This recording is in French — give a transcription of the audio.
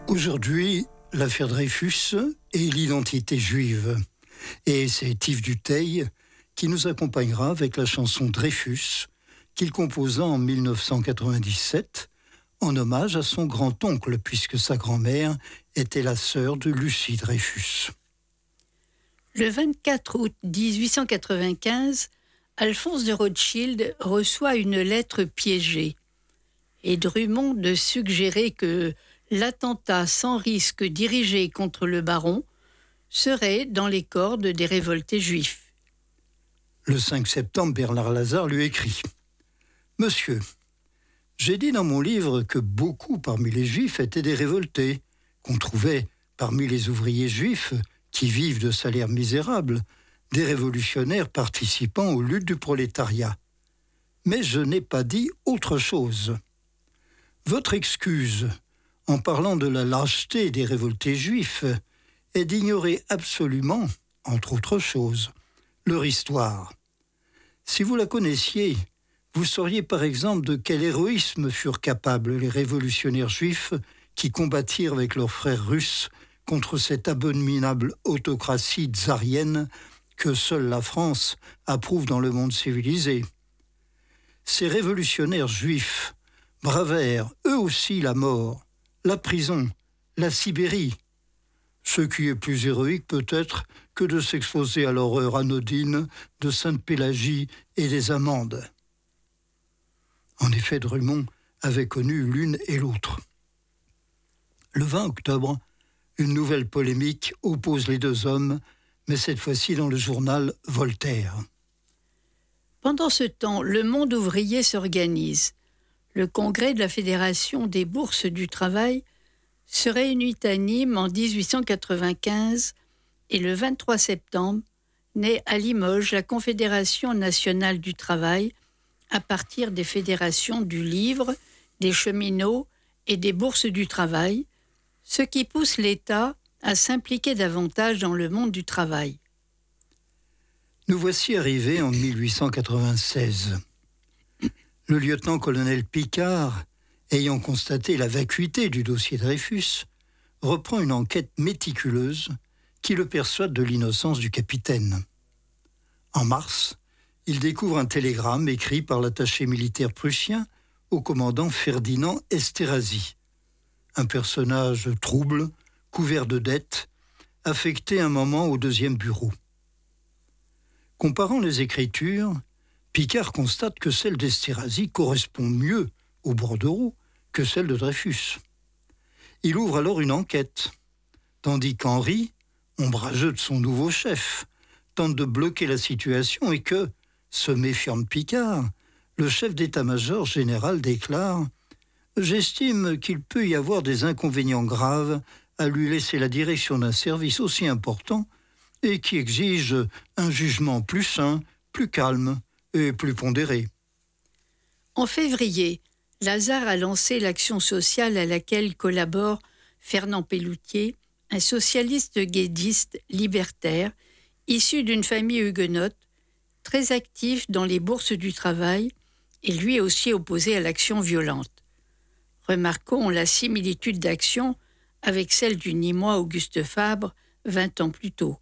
Aujourd'hui, l'affaire Dreyfus et l'identité juive. Et c'est Yves Dutheil qui nous accompagnera avec la chanson Dreyfus, qu'il composa en 1997, en hommage à son grand-oncle, puisque sa grand-mère était la sœur de Lucie Dreyfus. Le 24 août 1895, Alphonse de Rothschild reçoit une lettre piégée et Drummond de suggérer que l'attentat sans risque dirigé contre le baron serait dans les cordes des révoltés juifs. Le 5 septembre, Bernard Lazare lui écrit « Monsieur, j'ai dit dans mon livre que beaucoup parmi les juifs étaient des révoltés, qu'on trouvait parmi les ouvriers juifs qui vivent de salaires misérables, des révolutionnaires participant aux luttes du prolétariat. Mais je n'ai pas dit autre chose. Votre excuse, en parlant de la lâcheté des révoltés juifs, est d'ignorer absolument, entre autres choses, leur histoire. Si vous la connaissiez, vous sauriez par exemple de quel héroïsme furent capables les révolutionnaires juifs qui combattirent avec leurs frères russes contre cette abominable autocratie tsarienne que seule la France approuve dans le monde civilisé. Ces révolutionnaires juifs bravèrent eux aussi la mort, la prison, la Sibérie, ce qui est plus héroïque peut-être que de s'exposer à l'horreur anodine de Sainte-Pélagie et des amendes. En effet, Drummond avait connu l'une et l'autre. Le 20 octobre, une nouvelle polémique oppose les deux hommes, mais cette fois-ci dans le journal Voltaire. Pendant ce temps, le monde ouvrier s'organise. Le congrès de la Fédération des bourses du travail se réunit à Nîmes en 1895 et le 23 septembre naît à Limoges la Confédération nationale du travail à partir des fédérations du livre, des cheminots et des bourses du travail, ce qui pousse l'État à s'impliquer davantage dans le monde du travail. Nous voici arrivés en 1896. Le lieutenant-colonel Picard, ayant constaté la vacuité du dossier Dreyfus, reprend une enquête méticuleuse qui le persuade de l'innocence du capitaine. En mars, il découvre un télégramme écrit par l'attaché militaire prussien au commandant Ferdinand Esterhazy, un personnage trouble, couvert de dettes, affecté un moment au deuxième bureau. Comparant les écritures, Picard constate que celle d'Esterhazy correspond mieux au bordereau que celle de Dreyfus. Il ouvre alors une enquête, tandis qu'Henri, ombrageux de son nouveau chef, tente de bloquer la situation et que, se méfiant de Picard, le chef d'état-major général déclare « J'estime qu'il peut y avoir des inconvénients graves à lui laisser la direction d'un service aussi important et qui exige un jugement plus sain, plus calme et plus pondéré. » En février, Lazare a lancé l'action sociale à laquelle collabore Fernand Pelloutier, un socialiste guédiste libertaire, issu d'une famille huguenote, très actif dans les bourses du travail et lui aussi opposé à l'action violente. Remarquons la similitude d'action avec celle du Nîmois Auguste Fabre 20 ans plus tôt.